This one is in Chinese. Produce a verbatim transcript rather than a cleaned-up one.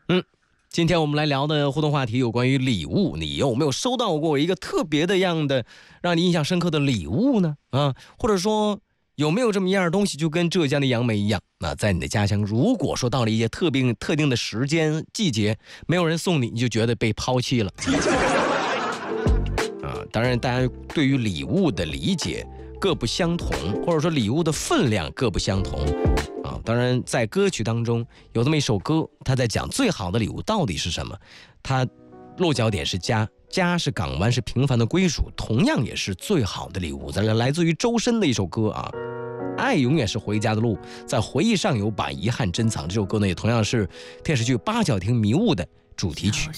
嗯，今天我们来聊的互动话题有关于礼物，你有没有收到过一个特别的样的让你印象深刻的礼物呢？啊，或者说有没有这么一样东西，就跟浙江的杨梅一样，那在你的家乡，如果说到了一些特定特定的时间季节，没有人送你，你就觉得被抛弃了。啊，当然，大家对于礼物的理解各不相同，或者说礼物的分量各不相同。啊，当然，在歌曲当中有这么一首歌，他在讲最好的礼物到底是什么。他落脚点是家，家是港湾，是平凡的归属，同样也是最好的礼物。这来自于周深的一首歌啊，爱永远是回家的路，在回忆上有把遗憾珍藏。这首歌呢，也同样是电视剧《八角亭迷雾》的主题曲。